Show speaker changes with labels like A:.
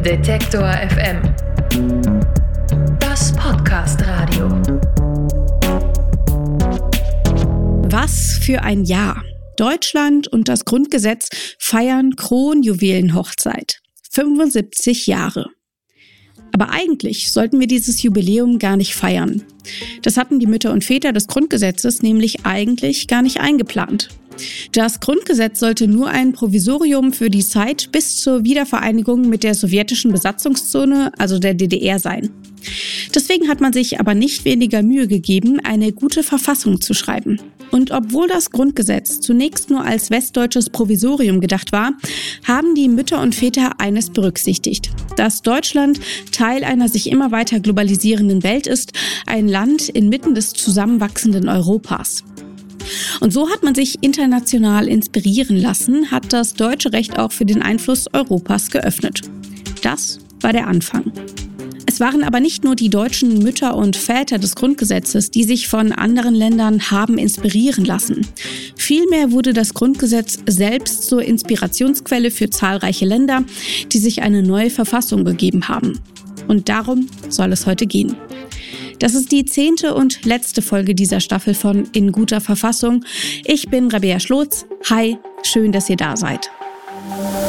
A: Detektor FM. Das Podcast-Radio.
B: Was für ein Jahr. Deutschland und das Grundgesetz feiern Kronjuwelenhochzeit. 75 Jahre. Aber eigentlich sollten wir dieses Jubiläum gar nicht feiern. Das hatten die Mütter und Väter des Grundgesetzes nämlich eigentlich gar nicht eingeplant. Das Grundgesetz sollte nur ein Provisorium für die Zeit bis zur Wiedervereinigung mit der sowjetischen Besatzungszone, also der DDR, sein. Deswegen hat man sich aber nicht weniger Mühe gegeben, eine gute Verfassung zu schreiben. Und obwohl das Grundgesetz zunächst nur als westdeutsches Provisorium gedacht war, haben die Mütter und Väter eines berücksichtigt: dass Deutschland Teil einer sich immer weiter globalisierenden Welt ist, ein Land inmitten des zusammenwachsenden Europas. Und so hat man sich international inspirieren lassen, hat das deutsche Recht auch für den Einfluss Europas geöffnet. Das war der Anfang. Es waren aber nicht nur die deutschen Mütter und Väter des Grundgesetzes, die sich von anderen Ländern haben inspirieren lassen. Vielmehr wurde das Grundgesetz selbst zur Inspirationsquelle für zahlreiche Länder, die sich eine neue Verfassung gegeben haben. Und darum soll es heute gehen. Das ist die 10. und letzte Folge dieser Staffel von In guter Verfassung. Ich bin Rabea Schlotz. Hi, schön, dass ihr da seid.